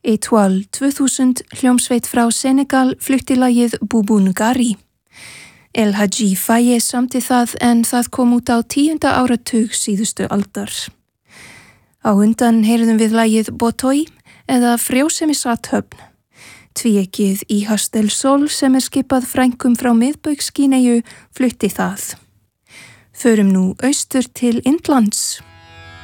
Étoile 2000 hljómsveit frá Senegal flutti lagið Bouboune Gari. El Hadji Faye samti það en það kom út á 10. áratug síðustu aldar. Á undan heyrðum við lagið Botoi eða Frjósemisathöfn. Tvíeykið í Hastel Sol sem skipað frængum frá miðbaugs Gíneu flutti það. Förum nú austur til Indlands.